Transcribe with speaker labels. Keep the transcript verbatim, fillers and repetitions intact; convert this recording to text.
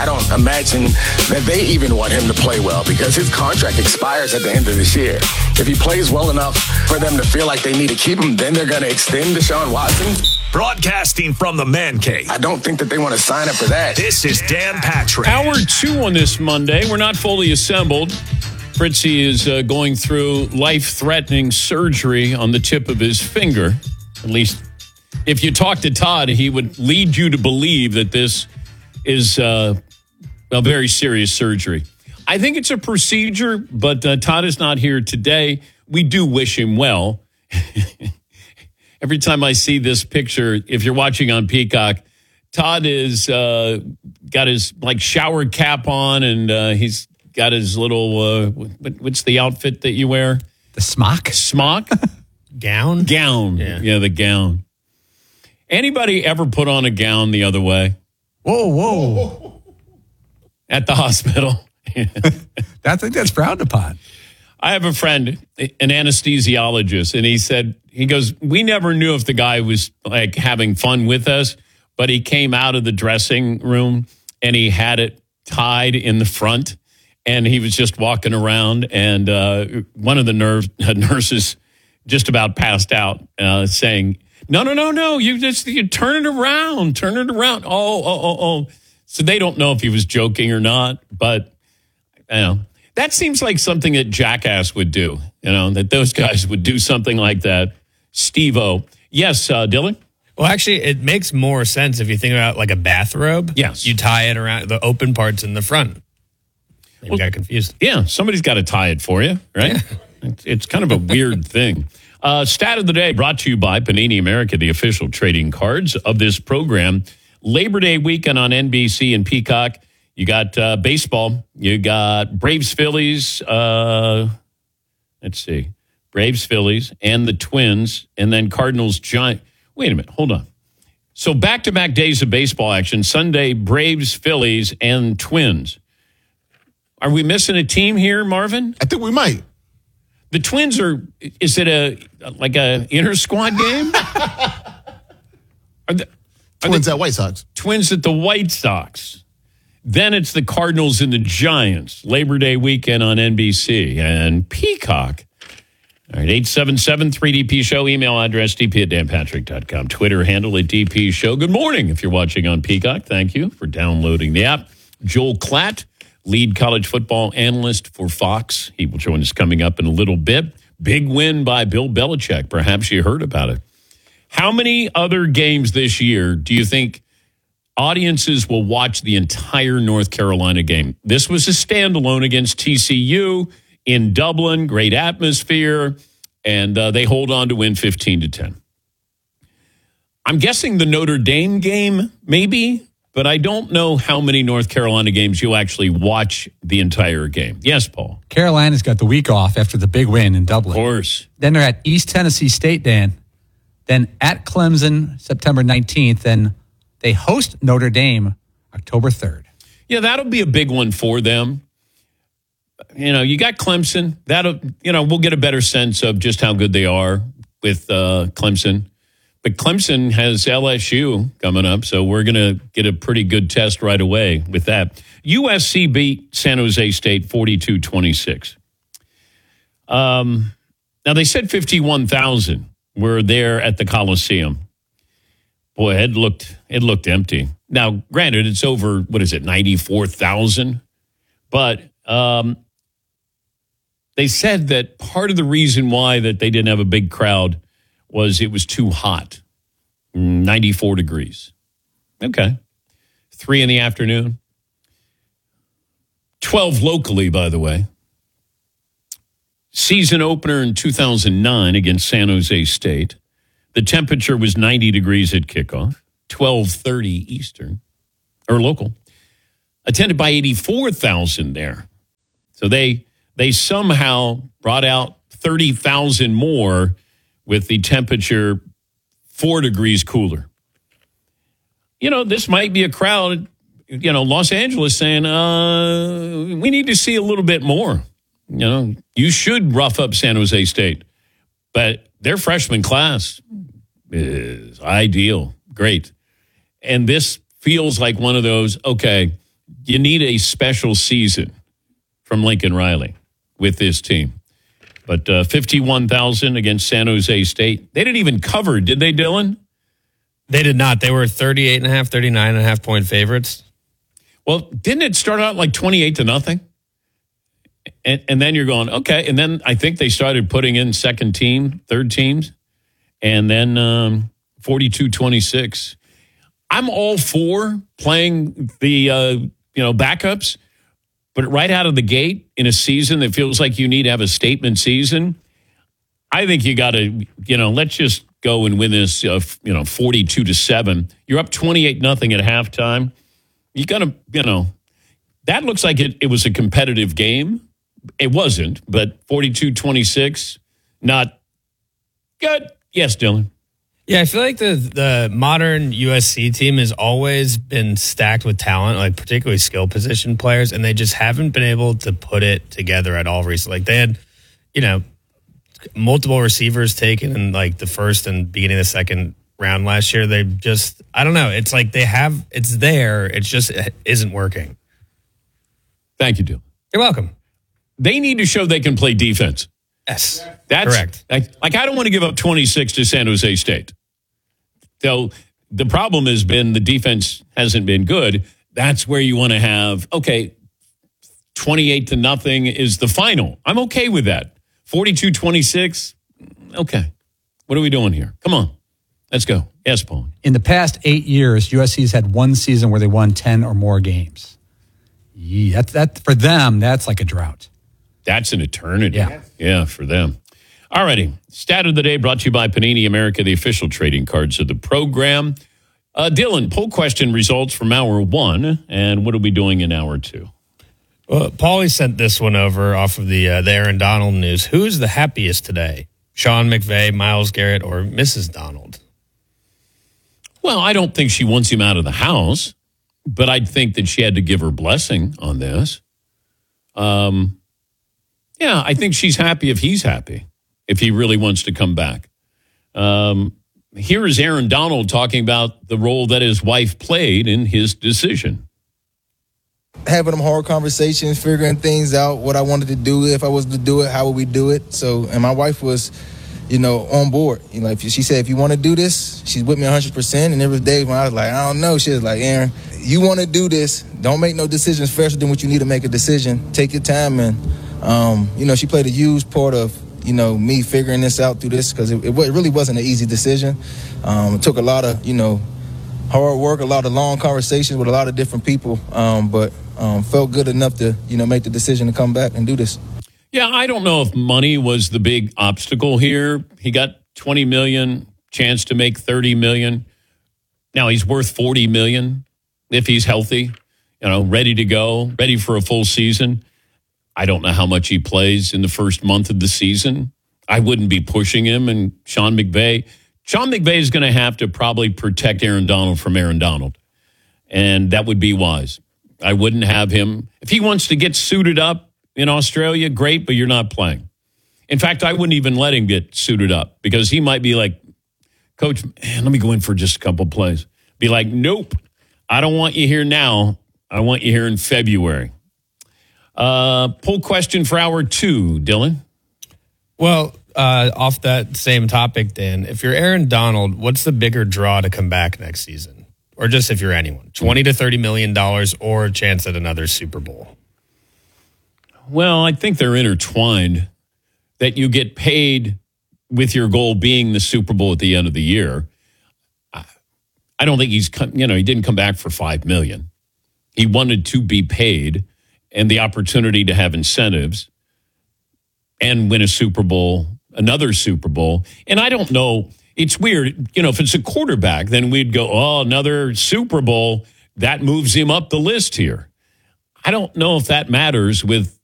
Speaker 1: I don't imagine that they even want him to play well because his contract expires at the end of this year. If he plays well enough for them to feel like they need to keep him, then they're going to extend Deshaun Watson.
Speaker 2: Broadcasting from the Man Cave.
Speaker 1: I don't think that they want to sign up for that.
Speaker 2: This is Dan Patrick.
Speaker 3: Hour two on this Monday. We're not fully assembled. Fritzy is uh, going through life-threatening surgery on the tip of his finger. At least, if you talk to Todd, he would lead you to believe that this is uh, a very serious surgery. I think it's a procedure, but uh, Todd is not here today. We do wish him well. Every time I see this picture, if you're watching on Peacock, Todd is uh, got his like shower cap on, and uh, he's got his little uh, what, what's the outfit that you wear?
Speaker 4: The smock,
Speaker 3: smock,
Speaker 5: gown,
Speaker 3: gown. Yeah. yeah, the gown. Anybody ever put on a gown the other way?
Speaker 4: Whoa, whoa!
Speaker 3: At the hospital.
Speaker 4: I think that's frowned upon.
Speaker 3: I have a friend, an anesthesiologist, and he said, he goes, we never knew if the guy was like having fun with us, but he came out of the dressing room and he had it tied in the front and he was just walking around, and uh, one of the nerve, nurses just about passed out uh, saying, no, no, no, no, you just you turn it around, turn it around. Oh, oh, oh, oh. So they don't know if he was joking or not, but you know, that seems like something that Jackass would do, you know, that those guys would do something like that. Steve-O. Yes, uh, Dylan?
Speaker 5: Well, actually, it makes more sense if you think about like a bathrobe.
Speaker 3: Yes.
Speaker 5: You tie it around the open parts in the front. You
Speaker 3: well,
Speaker 5: got confused.
Speaker 3: Yeah, somebody's got to tie it for you, right? Yeah. It's, it's kind of a weird thing. Uh, stat of the day brought to you by Panini America, the official trading cards of this program. Labor Day weekend on N B C and Peacock. You got uh, baseball. You got Braves, Phillies. Uh, let's see. Braves, Phillies, and the Twins, and then Cardinals, Giants. Wait a minute. Hold on. So back-to-back days of baseball action. Sunday, Braves, Phillies, and Twins. Are we missing a team here, Marvin?
Speaker 6: I think we might.
Speaker 3: The Twins are, is it a, like a inter-squad game? are the, are
Speaker 6: Twins
Speaker 3: the,
Speaker 6: at White Sox.
Speaker 3: Twins at the White Sox. Then it's the Cardinals and the Giants. Labor Day weekend on N B C and Peacock. All right, eight seven seven three D P show. Email address d p at dan patrick dot com. Twitter handle at D P show. Good morning if you're watching on Peacock. Thank you for downloading the app. Joel Klatt, lead college football analyst for Fox. He will join us coming up in a little bit. Big win by Bill Belichick. Perhaps you heard about it. How many other games this year do you think audiences will watch the entire North Carolina game? This was a standalone against T C U in Dublin. Great atmosphere. And uh, they hold on to win fifteen to ten. I'm guessing the Notre Dame game, maybe. But I don't know how many North Carolina games you'll actually watch the entire game. Yes, Paul.
Speaker 4: Carolina's got the week off after the big win in Dublin.
Speaker 3: Of course.
Speaker 4: Then they're at East Tennessee State, Dan. Then at Clemson, September nineteenth. Then they host Notre Dame October third.
Speaker 3: Yeah, that'll be a big one for them. You know, you got Clemson. That'll, you know, we'll get a better sense of just how good they are with uh, Clemson. But Clemson has L S U coming up, so we're going to get a pretty good test right away with that. U S C beat San Jose State forty-two twenty-six. Um, now, they said fifty-one thousand were there at the Coliseum. Boy, it looked it looked empty. Now, granted, it's over, what is it, ninety-four thousand? But um, they said that part of the reason why that they didn't have a big crowd was it was too hot, ninety-four degrees. Okay. Three in the afternoon. twelve locally, by the way. Season opener in two thousand nine against San Jose State. The temperature was ninety degrees at kickoff, twelve thirty Eastern, or local. Attended by eighty-four thousand there. So they they somehow brought out thirty thousand more with the temperature four degrees cooler. You know, this might be a crowd, you know, Los Angeles saying, uh, we need to see a little bit more. You know, you should rough up San Jose State. But their freshman class is ideal. Great. And this feels like one of those, okay, you need a special season from Lincoln Riley with this team. But uh, fifty-one thousand against San Jose State. They didn't even cover, did they, Dylan?
Speaker 5: They did not. They were thirty-eight and a half, thirty-nine and a half point favorites.
Speaker 3: Well, didn't it start out like twenty-eight to nothing? And, and then you're going, okay. And then I think they started putting in second team, third teams, and then um, forty-two twenty-six. I'm all for playing the uh, you know backups, but right out of the gate in a season that feels like you need to have a statement season, I think you got to, you know, let's just go and win this, uh, you know, forty-two to seven. You're up twenty-eight nothing at halftime. You got to, you know, that looks like it, it was a competitive game. It wasn't, but forty-two twenty-six, not good. Yes, Dylan.
Speaker 5: Yeah, I feel like the the modern U S C team has always been stacked with talent, like particularly skill position players, and they just haven't been able to put it together at all recently. Like they had, you know, multiple receivers taken in like the first and beginning of the second round last year. They just, I don't know. It's like they have, it's there. It's just, it isn't working.
Speaker 3: Thank you, Dylan.
Speaker 5: You're welcome.
Speaker 3: They need to show they can play defense.
Speaker 5: Yes,
Speaker 3: that's
Speaker 5: correct.
Speaker 3: Like, like I don't want to give up twenty-six to San Jose State. So the problem has been the defense hasn't been good. That's where you want to have, okay, twenty-eight to nothing is the final. I'm okay with that. forty-two twenty-six, okay. What are we doing here? Come on. Let's go. Yes, Paul.
Speaker 4: In the past eight years, U S C's had one season where they won ten or more games. Yeah, that's, that, for them, that's like a drought.
Speaker 3: That's an eternity.
Speaker 4: Yeah.
Speaker 3: Yeah, for them. All righty. Stat of the day brought to you by Panini America, the official trading cards of the program. Uh, Dylan, poll question results from hour one. And what are we doing in hour two?
Speaker 5: Well, Paulie sent this one over off of the, uh, the Aaron Donald news. Who's the happiest today? Sean McVay, Myles Garrett, or Missus Donald?
Speaker 3: Well, I don't think she wants him out of the house, but I'd think that she had to give her blessing on this. Um, yeah, I think she's happy if he's happy, if he really wants to come back. Um, here is Aaron Donald talking about the role that his wife played in his decision.
Speaker 6: Having them hard conversations, figuring things out, what I wanted to do, if I was to do it, how would we do it? So, and my wife was, you know, on board. You know, if she said, if you want to do this, she's with me one hundred percent. And there was days when I was like, I don't know. She was like, Aaron, you want to do this. Don't make no decisions faster than what you need to make a decision. Take your time. And, um, you know, she played a huge part of, you know, me figuring this out through this because it, it really wasn't an easy decision. Um, it took a lot of, you know, hard work, a lot of long conversations with a lot of different people, um, but um, felt good enough to, you know, make the decision to come back and do this.
Speaker 3: Yeah, I don't know if money was the big obstacle here. He got twenty million dollars, chance to make thirty million dollars. Now he's worth forty million dollars if he's healthy, you know, ready to go, ready for a full season. I don't know how much he plays in the first month of the season. I wouldn't be pushing him. And Sean McVay, Sean McVay is going to have to probably protect Aaron Donald from Aaron Donald. And that would be wise. I wouldn't have him. If he wants to get suited up in Australia, great, but you're not playing. In fact, I wouldn't even let him get suited up because he might be like, Coach, man, let me go in for just a couple plays. Be like, nope, I don't want you here now. I want you here in February. Uh, poll question for hour two, Dylan.
Speaker 5: Well, uh, off that same topic, Dan, if you're Aaron Donald, what's the bigger draw to come back next season? Or just if you're anyone, twenty to thirty million dollars or a chance at another Super Bowl?
Speaker 3: Well, I think they're intertwined, that you get paid with your goal being the Super Bowl at the end of the year. I don't think he's, you know, he didn't come back for five million dollars. He wanted to be paid and the opportunity to have incentives and win a Super Bowl, another Super Bowl. And I don't know, it's weird. You know, if it's a quarterback, then we'd go, oh, another Super Bowl. That moves him up the list here. I don't know if that matters with